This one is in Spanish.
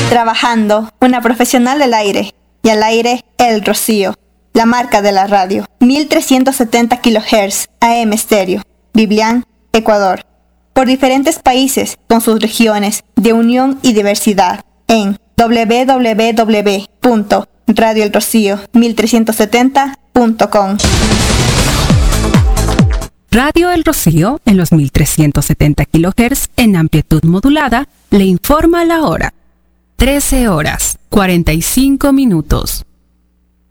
Trabajando, una profesional del aire. Y al aire, El Rocío, la marca de la radio. 1370 kHz, AM estéreo. Biblián, Ecuador. Por diferentes países, con sus regiones de unión y diversidad. En www.radioelrocío1370.com. Radio El Rocío, en los 1370 kHz en amplitud modulada, le informa la hora. 13 horas, 45 minutos.